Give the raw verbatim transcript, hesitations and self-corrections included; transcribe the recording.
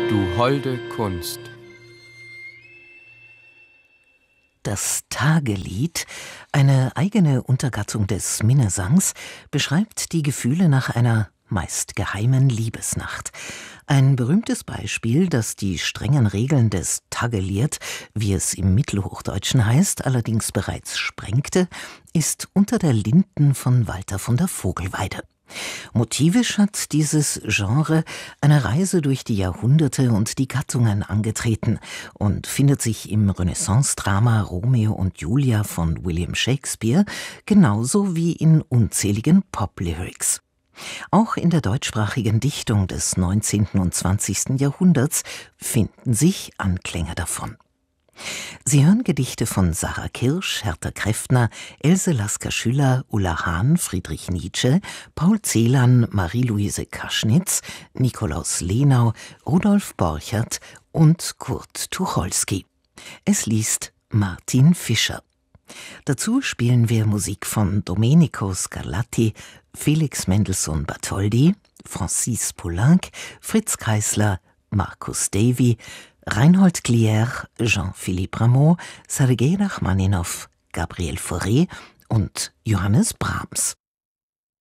Du holde Kunst. Das Tagelied, eine eigene Untergattung des Minnesangs, beschreibt die Gefühle nach einer meist geheimen Liebesnacht. Ein berühmtes Beispiel, das die strengen Regeln des Tagelied, wie es im Mittelhochdeutschen heißt, allerdings bereits sprengte, ist Unter der Linden von Walter von der Vogelweide. Motivisch hat dieses Genre eine Reise durch die Jahrhunderte und die Gattungen angetreten und findet sich im Renaissance-Drama Romeo und Julia von William Shakespeare genauso wie in unzähligen Pop-Lyrics. Auch in der deutschsprachigen Dichtung des neunzehnten und zwanzigsten Jahrhunderts finden sich Anklänge davon. Sie hören Gedichte von Sarah Kirsch, Hertha Kräftner, Else Lasker-Schüller, Ulla Hahn, Friedrich Nietzsche, Paul Celan, Marie-Louise Kaschnitz, Nikolaus Lenau, Rudolf Borchert und Kurt Tucholsky. Es liest Martin Fischer. Dazu spielen wir Musik von Domenico Scarlatti, Felix Mendelssohn Bartholdy, Francis Poulenc, Fritz Kreisler, Marcus Davy, Reinhold Glier, Jean-Philippe Rameau, Sergei Rachmaninow, Gabriel Fauré und Johannes Brahms.